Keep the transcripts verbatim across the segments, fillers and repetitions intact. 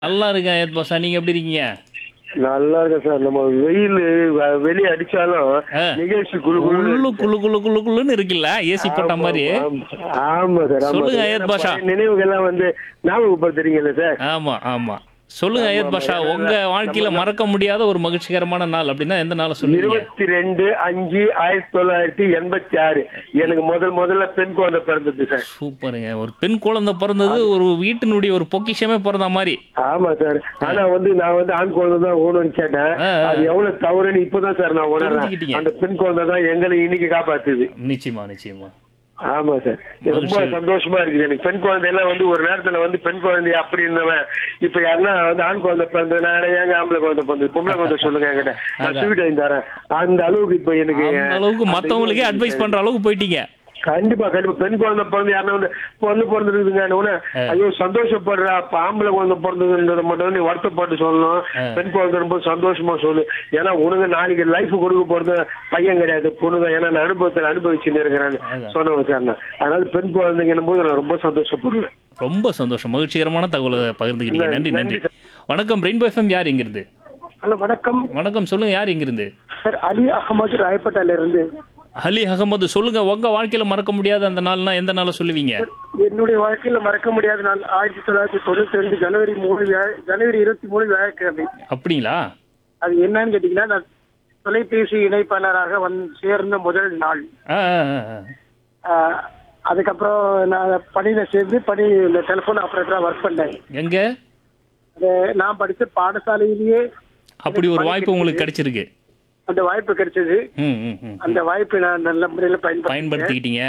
நல்லா இருக்கேன் ஏத் பாஷா. நீங்க எப்படி இருக்கீங்க? நல்லா இருக்கேன் சார். நம்ம வெயில் வெளியே அடிச்சாலும் ஆ. நிகழ்ச்சி குழு குழுன்னு குளு இருக்கு குளு குளு குளு குளுன்னு இருக்குல்ல, ஏசி சார். போட்ட ஆமா, மாதிரி. ஆமா. ஆமா சார், ஆமா சொல்லுங்க சார். அயத் ஏன்னா பாஷா. பழைய நினைவுகள்லாம் வந்து ஞாபகப்படுத்துறீங்கல்ல சார். ஆமா ஆமா சொல்லுங்க ஆமா, அயத் ஆமா. பாஷா. ஏன்னா உங்க வாழ்க்கையில நம்ம மறக்க முடியாத ஒரு மகிழ்ச்சிகரமான நாள் அப்படின்னா எந்த நாளை சொல்லுவீங்க? இருபத்தி ரெண்டு அஞ்சு ஆயிரத்தி தொள்ளாயிரத்தி எண்பத்தி ஆறு எனக்கு முதல் முதல்ல பெண் குழந்தை பிறந்தது சார். சூப்பருங்க. ஒரு பெண் குழந்தை பிறந்தது ஒரு வீட்டினுடைய ஒரு பொக்கிஷமே பிறந்த மாதிரி. ஆமா சார். ஆனா வந்து நான் வந்து ஆண் குழந்தை தான் ஓணும்னு கேட்டேன். ஆ, ஆ. அது எவ்வளவு தவறுன்னு இப்பதான் சார் நான் உணர்றேன். புரிஞ்சுக்கிட்டீங்க. அந்த பெண் குழந்தை தான் எங்களை இன்னைக்கு காப்பாத்துது. நிச்சயமா நிச்சயமா. ஆமா சார். ரொம்ப மகிழ்ச்சி. சந்தோஷமா இருக்குது எனக்கு. பெண் குழந்தை எல்லாம் வந்து ஒரு நேரத்துல வந்து பெண் குழந்தை அப்படி இருந்தவன் இப்ப யாருன்னா வந்து ஆண் குழந்தை பிறந்தது, நான் ஏங்க ஆம்பளை குழந்தை பிறந்தது, பொம்பளை குழந்தை சொல்லுங்க என்கிட்ட, நான் அதான். ஸ்வீட் வாங்கி தரேன். அந்த அளவுக்கு இப்ப எனக்கு அந்த அளவுக்கு அந்த மத்தவங்களுக்கே இது அட்வைஸ் பண்ற அளவுக்கு போயிட்டீங்க. கண்டிப்பா கண்டிப்பா. பெண் குழந்தை பிறந்து யாருன்னா வந்து பொண்ணு பிறந்திருக்குதுங்க, ஆ. ஐயோ சந்தோஷப்படுற. அப்ப ஆம்பளை குழந்தை பிறந்ததுன்றத மட்டும் வந்து நீ வருத்தப்பட்டு சொல்லணும். ஆ. பெண் குழந்தை ரொம்ப சந்தோஷமா சொல்லு. ஏன்னா உனக்கு நாளைக்கு லைஃப் கொடுக்க போறது பையன் கிடையாது, பொண்ணுதான். ஏன்னா நான் அனுபவத்தில் அனுபவிச்சுன்னு இருக்கிறேன் அதான். சொன்னவங்க சார். நான் அதனால பெண் குழந்தைங்கன்னும் போது நான் ரொம்ப சந்தோஷப்படுறேன். ரொம்ப சந்தோஷம். மகிழ்ச்சிகரமான தகவலை பகிர்ந்துக்கிட்டீங்க. நன்றி நன்றி. நன்றி. வணக்கம் ரெயின்போ எஃப்எம். யார் எங்கிருந்து? ஹலோ வணக்கம் வணக்கம் சொல்லுங்க. யார் எங்கிருந்து? சார். அலி அகமது ராயப்பேட்டையில இருந்து. அலி அகமது சொல்லுங்க. உங்க வாழ்க்கையில மறக்க முடியாத அந்த நாள்னா எந்த நாளை சொல்லுவீங்க? என்னுடைய வாழ்க்கையில மறக்க முடியாத நாள் ஆயிரத்தி தொள்ளாயிரத்தி தொண்ணூத்தி ரெண்டு ஜனவரி மூணு வியா- ஜனவரி இருபத்தி மூணு வியாழக்கிழமை. அப்படிங்களா? அது என்னன்னு கேட்டீங்கன்னா, நான் தொலைபேசி இணைப்பாளராக வந்து சேர்ந்த முதல் நாள். ஆ, ஆ, ஆ, ஆ. ஆஹ், அதுக்கப்புறம் நான் பணியில சேர்ந்து பணி இந்த டெலிபோன் ஆபரேட்டரா ஒர்க் பண்ணேன். எங்க அது நான் படிச்ச பாடசாலையிலேயே அப்படி ஒரு வாய்ப்பு உங்களுக்கு கிடைச்சிருக்கு? அந்த வாய்ப்பு கிடைச்சது. ம், ம், ம். அந்த வாய்ப்பை நான் நல்ல முறையில பயன்படுத்தி பயன்படுத்திக்கிட்டீங்க.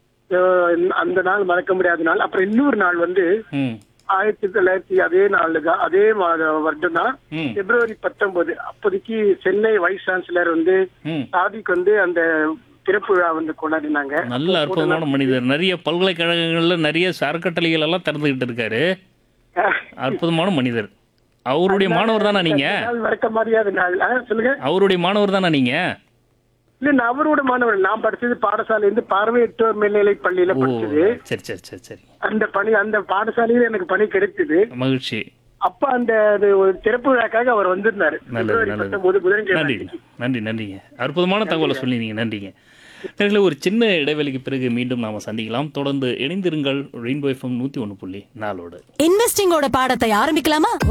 அந்த நாள் மறக்க முடியாத நாள். அப்புறம் இன்னொரு நாள் வந்து ம், ஆயிரத்தி தொள்ளாயிரத்தி அதே நாள் தான், அதே மாத வருடம் தான், ம், பிப்ரவரி பத்தொன்பது. அப்போதைக்கு சென்னை வைஸ் சான்சலர் வந்து ம். சாதிக்கு வந்து அந்த திறப்பு விழா வந்து கொண்டாடினாங்க. நல்ல அற்புதமான மனிதர். நிறைய பல்கலைக்கழகங்கள்ல நிறைய அறக்கட்டளைகள் எல்லாம் திறந்துகிட்டு இருக்காரு. அற்புதமான மனிதர். அவருடைய மாணவர் தானா நீங்க? அந்த நாள் மறக்க முடியாத நாள். ஆ, சொல்லுங்க. அவருடைய மாணவர் தானா நீங்க? இல்ல, நான் அவரோட மாணவர். நான் படிச்சது பாடசாலை இருந்து பார்வையற்றோர் மேல்நிலை பள்ளியில ஓ, படிச்சது. சரி சரி சரி சரி. அந்த பணி அந்த பாடசாலையில எனக்கு பணி கிடைச்சது. மகிழ்ச்சி. அப்ப அந்த அது ஒரு திறப்பு விழாக்காக அவர் வந்திருந்தாரு. நல்லது பிப்ரவரி நல்லது. பத்தொன்பது புதன்கிழமை நன்றி அன்னைக்கு. நன்றி நன்றிங்க. அற்புதமான தகவலை சொல்லினீங்க. நன்றிங்க. நேயர்களே, ஒரு சின்ன இடைவெளிக்கு பிறகு மீண்டும் நாம சந்திக்கலாம். தொடர்ந்து இணைந்திருங்கள் ரெயின்போ எஃப்எம் நூத்தி ஒன்று புள்ளி நாலோடு. இன்வெஸ்டிங்கோட பாடத்தை ஆரம்பிக்கலாமா?